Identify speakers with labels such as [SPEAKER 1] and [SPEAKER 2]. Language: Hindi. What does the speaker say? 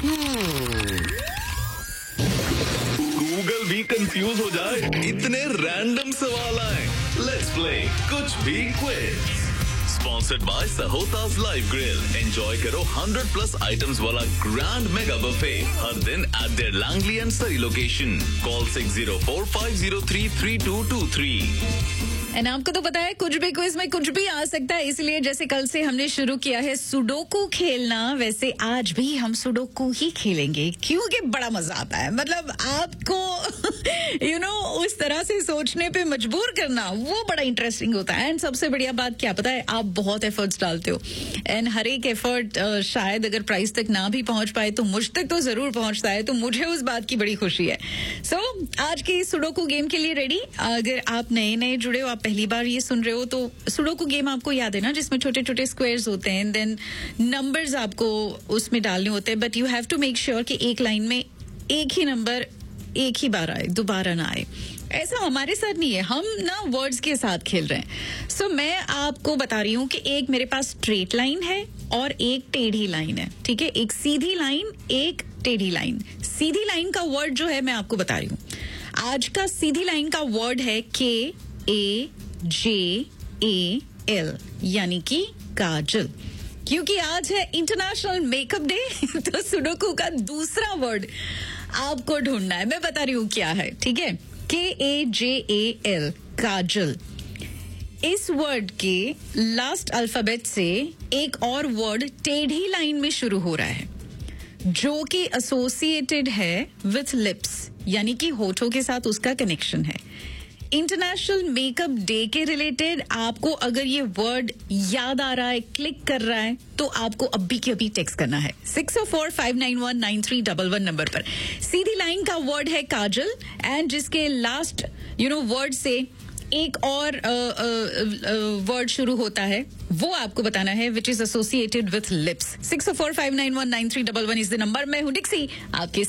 [SPEAKER 1] गूगल भी कंफ्यूज हो जाए, इतने रैंडम सवाल आए। लेट्स प्ले कुछ भी quiz. Sponsored by Sahota's Live Grill. Enjoy करो 100+ आइटम्स वाला ग्रैंड मेगा बुफे हर दिन at their Langley and Surrey location. Call 604-503-3223.
[SPEAKER 2] And आपको तो पता है कुछ भी क्विज में कुछ भी आ सकता है, इसलिए जैसे कल से हमने शुरू किया है सुडोकू खेलना, वैसे आज भी हम सुडोकू ही खेलेंगे क्योंकि बड़ा मजा आता है। मतलब आपको उस तरह से सोचने पे मजबूर करना वो बड़ा इंटरेस्टिंग होता है। एंड सबसे बढ़िया बात क्या पता है, आप बहुत एफर्ट्स डालते हो एंड हर एक एफर्ट शायद अगर प्राइस तक ना भी पहुंच पाए तो मुझ तक तो जरूर पहुंचता है, तो मुझे उस बात की बड़ी खुशी है। सो आज के सुडोकू गेम के लिए रेडी? अगर आप नए नए जुड़े हो, आप पहली बार ये सुन रहे हो, तो सुडोकू गेम आपको याद है ना, जिसमें छोटे छोटे स्क्वायर्स होते हैं, देन नंबर्स आपको उसमें डालने होते हैं, but you have to make sure कि एक लाइन में एक ही नंबर एक ही बार आए, दोबारा ना आए। ऐसा हमारे साथ नहीं है, हम ना वर्ड्स के साथ खेल रहे हैं। सो मैं आपको बता रही हूँ कि एक मेरे पास स्ट्रेट लाइन है और एक टेढ़ी लाइन है, ठीक है? एक सीधी लाइन, एक टेढ़ी लाइन। सीधी लाइन का वर्ड जो है मैं आपको बता रही हूँ। आज का सीधी लाइन का वर्ड है KAJAL, यानी कि काजल। क्योंकि आज है इंटरनेशनल मेकअप डे, तो सुडोकू का दूसरा वर्ड आपको ढूंढना है। मैं बता रही हूँ क्या है, ठीक है? KAJAL, काजल। इस वर्ड के लास्ट अल्फाबेट से एक और वर्ड टेढ़ी लाइन में शुरू हो रहा है, जो कि एसोसिएटेड है विथ लिप्स, यानी कि होठों के साथ उसका कनेक्शन है। इंटरनेशनल मेकअप डे के रिलेटेड आपको अगर ये वर्ड याद आ रहा है, क्लिक कर रहा है, तो आपको अभी के अभी टेक्स्ट करना है 604-591-9311 नंबर पर। सीधी लाइन का वर्ड है काजल एंड जिसके लास्ट वर्ड से एक और वर्ड शुरू होता है, वो आपको बताना है, which is associated with lips. 604-591-9311 is the number. मैं हूं डिक्सी, आपके